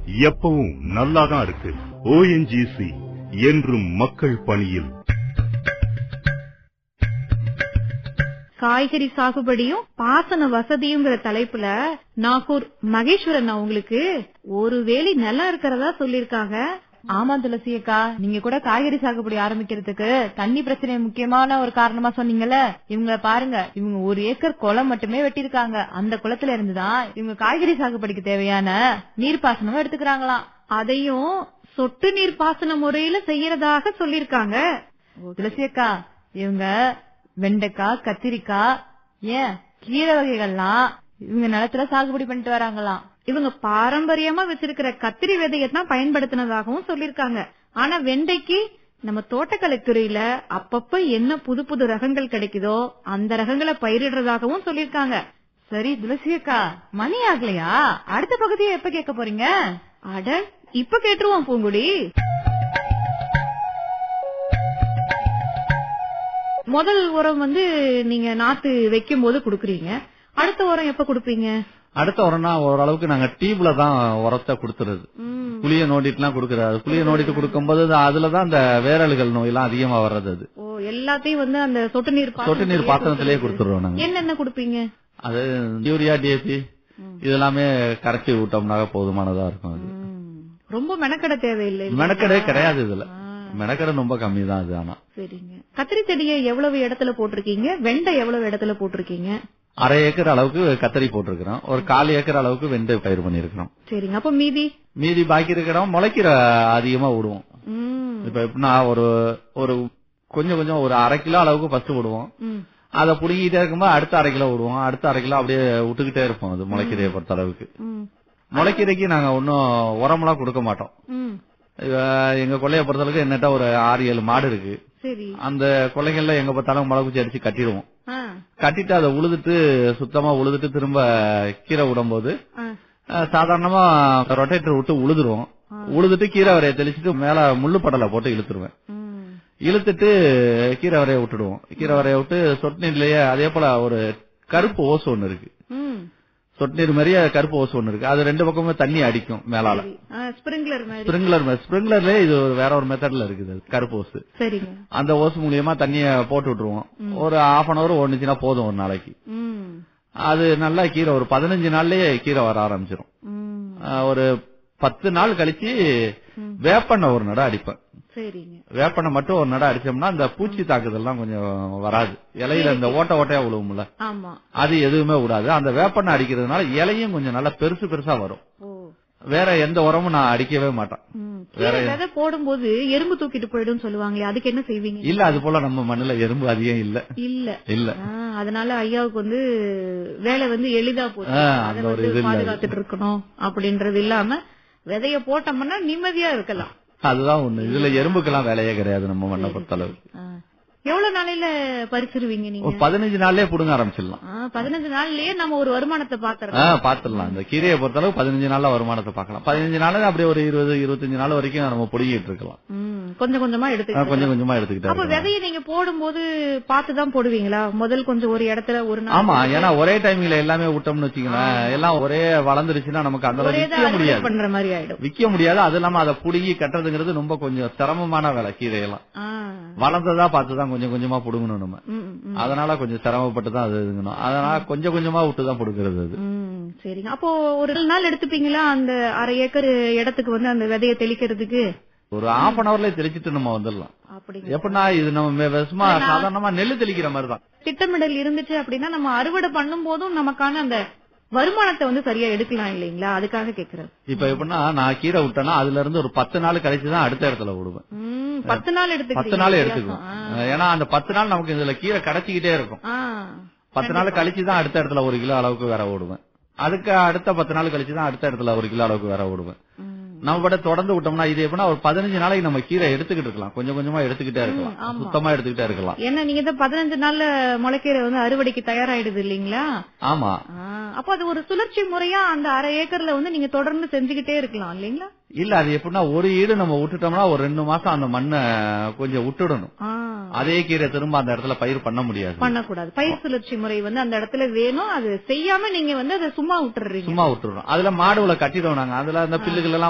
எப்பவும் நல்லாதான் இருக்கு. ONGC என்றும் மக்கள் பணியில். காய்கறி சாகுபடியும் பாசன வசதியுங்கிற தலைப்புல நாகூர் மகேஸ்வரன் உங்களுக்கு ஒரு வேலி நிலம் இருக்கிறதா சொல்லிருக்காங்க. ஆமா துளசி அக்கா, நீங்க கூட காய்கறி சாகுபடி ஆரம்பிக்கிறதுக்கு தண்ணி பிரச்சனை முக்கியமான ஒரு காரணமா சொன்னீங்கல்ல. இவங்க பாருங்க, இவங்க 1 ஏக்கர் குளம் மட்டுமே வெட்டிருக்காங்க. அந்த குளத்துல இருந்துதான் இவங்க காய்கறி சாகுபடிக்கு தேவையான நீர்ப்பாசனமும் எடுத்துக்கிறாங்களாம். அதையும் சொட்டு நீர் பாசன முறையில செய்யறதாக சொல்லிருக்காங்க. துளசி அக்கா, இவங்க வெண்டைக்காய், கத்திரிக்காய், ஏன் கீரை வகைகள்லாம் இவங்க நிலத்துல சாகுபடி பண்ணிட்டு வராங்களாம். இவங்க பாரம்பரியமா வச்சிருக்கிற கத்திரி விதையத்தான் பயன்படுத்தினதாகவும் சொல்லிருக்காங்க. ஆனா வெண்டைக்கு நம்ம தோட்டக்கலைத்துறையில அப்பப்ப என்ன புது புது ரகங்கள் கிடைக்குதோ அந்த ரகங்களை பயிரிடுறதாகவும் சொல்லிருக்காங்க. சரி துளசி அக்கா, மணி ஆகலையா? அடுத்த பகுதியை எப்ப கேட்க போறீங்க? அட, இப்ப கேட்டுருவோம் பூங்குடி. முதல் உரம் நீங்க நாத்து வைக்கும் போது குடுக்கறீங்க. அடுத்த உரம் எப்ப குடுப்பீங்க? அடுத்த உரம்னா ஓரளவுக்கு நாங்க டியூப்ல தான் உரத்தை கொடுத்துறது. புளிய நோண்டிட்டுலாம் கொடுக்கறது. புளிய நோண்டிட்டு கொடுக்கும்போது அதுலதான் அந்த வேரல்கள் நோய் எல்லாம் அதிகமா வர்றது. அது எல்லாத்தையும் அந்த சொட்டு நீர் பாத்திரத்திலேயே கொடுத்துருவோம். நாங்க என்னென்ன குடுப்பீங்க? அது யூரியா, DAP இதெல்லாமே கரைச்சி விட்டோம்னாக போதுமானதா இருக்கும். அது ரொம்ப மெனக்கடை தேவையில்லை. மெனக்கடே கிடையாது, இதுல மெனக்கடை ரொம்ப கம்மி தான். அது ஆனா சரிங்க. கத்திரி செடியை எவ்வளவு இடத்துல போட்டிருக்கீங்க? வெண்டை எவ்வளவு இடத்துல போட்டிருக்கீங்க? 1/2 ஏக்கர் அளவுக்கு கத்தரி போட்டிருக்கிறோம். ஒரு 1/4 ஏக்கர் அளவுக்கு வெண்டை பயிர் பண்ணிருக்கிறோம். சரிங்க. அப்ப மீதி பாக்கி இருக்கிற முளைக்கிற அதிகமா விடுவோம். இப்ப எப்படின்னா ஒரு கொஞ்சம் ஒரு 1/2 கிலோ அளவுக்கு ஃபர்ஸ்ட் விடுவோம். அதை புடுங்கிட்டே இருக்கும்போது அடுத்த 1/2 கிலோ விடுவோம். அடுத்த 1/2 கிலோ அப்படியே விட்டுக்கிட்டே இருப்போம். அது முளைக்கீரையை பொறுத்த அளவுக்கு. முளைக்கீரைக்கு நாங்க ஒன்னும் உரமெல்லாம் கொடுக்க மாட்டோம். எங்க கொள்ளைய பொறுத்தளவுக்கு என்னட்ட ஒரு 6-7 மாடு இருக்கு. அந்த கொள்ளைகள்ல எங்க பார்த்தாலும் முளைக்குச்சி அடிச்சு கட்டிடுவோம். கட்டிட்டு அதை உழுதுட்டு சுத்தமா உழுதுட்டு திரும்ப கீரை விடும்போது சாதாரணமா ரொட்டேட்டர் விட்டு உழுதுருவோம். உழுதுட்டு கீரை வரைய தெளிச்சுட்டு மேல முள்ளு படலை போட்டு இழுத்துருவேன். இழுத்துட்டு கீரை வரைய விட்டுடுவோம். கீரை வரைய விட்டு சொட்டு நீர்லயே அதே போல ஒரு கருப்பு ஓசு ஒண்ணு இருக்கு. சொட்டு நீர் மாதிரியே கருப்பு ஓசு ஒண்ணு இருக்கு. அது 2 பக்கமும் தண்ணி அடிக்கும் மேலால. ஸ்பிரிங்லர்ல இது வேற ஒரு மெத்தட்ல இருக்குது. கருப்பு ஓசு. அந்த ஓசு மூலியமா தண்ணிய போட்டு விட்டுருவோம். ஒரு 1/2 hour ஓடுச்சுன்னா போதும் ஒரு நாளைக்கு. அது நல்லா கீரை ஒரு 15 நாள்லயே கீரை வர ஆரம்பிச்சிடும். ஒரு 10 நாள் கழிச்சு வேப்பண்ண ஒரு நட அடிப்பேன். வேப்பண்ண மட்டும் ஒரு நட அடிச்சோம்னா அந்த பூச்சி தாக்குதல்லாம் கொஞ்சம் வராது. இலையில இந்த ஓட்டையா விழுவும்ல, அது எதுவுமே விடாது. அந்த வேப்பண்ண அடிக்கிறதுனால இலையும் கொஞ்சம் நல்லா பெருசா வரும். வேற எந்த உரமும் நான் அடிக்கவே மாட்டேன். வேற போடும்போது எறும்பு தூக்கிட்டு போயிடும் சொல்லுவாங்களே, அதுக்கு என்ன செய்வீங்க? இல்ல, அது போல நம்ம மண்ணுல எறும்பு அதிகம் இல்ல. அதனால ஐயாவுக்கு வேலை எளிதா போச்சு. பாதுகாத்துட்டு இருக்கணும் அப்படின்றது இல்லாம விதைய போட்டோம்னா நிம்மதியா இருக்கலாம். அதுதான் ஒண்ணு. இதுல எறும்புக்கெல்லாம் வேலையே கிடையாது நம்ம மண்ணை பொறுத்த அளவுக்கு. எவ்வளவு நாளையில பறிச்சிருவீங்க நீங்க? 15 நாள்லயே புடுங்க ஆரம்பிச்சிடலாம். 15 நாள்லயே நம்ம ஒரு வருமானத்தை பாத்துறோம். இந்த கீரையை பொறுத்த அளவுக்கு 15 நாள்ல வருமானத்தை பாக்கலாம். 15 நாள் அப்படியே ஒரு 20-25 நாள் வரைக்கும் நம்ம புடுங்கிட்டு இருக்கலாம். கொஞ்சம் கொஞ்சமா எடுத்துக்கிட்டு. அப்ப விதையை நீங்க போடும்போது பாத்துதான் போடுவீங்களா? முதல் கொஞ்சம் ஒரு இடத்துல ஒரு நாள். ஆமா, ஏன்னா ஒரே டைம்ல எல்லாமே விட்டோம்னு வச்சுக்கோங்களேன், எல்லாம் ஒரே வளர்ந்துருச்சுன்னா நமக்கு அந்த விக்க முடியாது. அது இல்லாம அதை புடுங்கி கட்டுறதுங்கிறது ரொம்ப கொஞ்சம் சிரமமான வேலை. கீரையெல்லாம் வளர்ந்ததா பார்த்துதான் கொஞ்சம் கொஞ்சமா புடுங்கணும் நம்ம. அதனால கொஞ்சம் சிரமப்பட்டு தான் அது இதுங்கணும். அதனால கொஞ்சம் கொஞ்சமா விட்டுதான் புடுங்கிறது அது. சரிங்க. அப்போ ஒரு நாள் எடுத்துப்பீங்களா அந்த 1/2 ஏக்கர் இடத்துக்கு அந்த விதையை தெளிக்கிறதுக்கு? ஒரு 1/2 hourலயே தெளிச்சிட்டு நம்ம வந்துடலாம். எப்படின்னா இது நம்ம சாதாரணமா நெல்லு தெளிக்கிற மாதிரி தான். திட்டமிடல் இருந்துச்சு அப்படின்னா நம்ம அறுவடை பண்ணும் போதும் நமக்கான அந்த வருமானத்தை சரியா எடுக்கலாம் இல்லீங்களா? அதுக்காக கேக்குறேன். இப்ப எப்படின்னா நான் கீரை விட்டேன்னா அதுல இருந்து ஒரு 10 நாள் கழிச்சுதான் அடுத்த இடத்துல விடுவேன். 10 நாள் எடுத்துக்குவோம். ஏன்னா அந்த 10 நாள் நமக்கு இதுல கீரை கிடைச்சிக்கிட்டே இருக்கும். 10 நாள் கழிச்சுதான் அடுத்த இடத்துல 1 கிலோ அளவுக்கு வேற ஓடுவேன். அதுக்கு அடுத்த 10 நாள் கழிச்சுதான் அடுத்த இடத்துல 1 கிலோ அளவுக்கு வேற ஓடுவேன். நம்ம பட தொடர்ந்து விட்டோம்னா இது எப்படின்னா ஒரு 15 நாளைக்கு நம்ம கீரை எடுத்துக்கிட்டு இருக்கலாம். கொஞ்சம் கொஞ்சமா எடுத்துக்கிட்டே இருக்கலாம். சுத்தமா எடுத்துக்கிட்டே இருக்கலாம். ஏன்னா நீங்க 15 நாள்ல முளைக்கீரை அறுவடைக்கு தயாராயிடுது இல்லீங்களா? ஆமா. அப்ப அது ஒரு சுழற்சி முறையா அந்த 1/2 ஏக்கர்ல நீங்க தொடர்ந்து செஞ்சுக்கிட்டே இருக்கலாம் இல்லீங்களா? இல்ல, அது எப்படின்னா ஒரு ஈடு நம்ம விட்டுட்டோம்னா ஒரு 2 மாசம் அந்த மண்ணை கொஞ்சம் விட்டுடணும். அதே கீரை திரும்ப அந்த இடத்துல பயிர் பண்ண முடியாது, பண்ணக்கூடாது. பயிர் சுழற்சி முறை அந்த இடத்துல வேணும். அது செய்யாம நீங்க அதை சும்மா விட்டுறீங்க. சும்மா விட்டுறோம். அதுல மாடுகளை கட்டிடுவோம் நாங்க. அதுல அந்த பில்லுகள் எல்லாம்